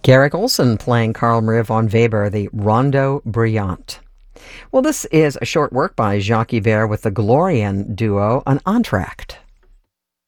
Garrick Olson playing Carl Maria von Weber, the Rondo Brillante. Well, this is a short work by Jacques Ibert with the Glorian duo, an entr'acte.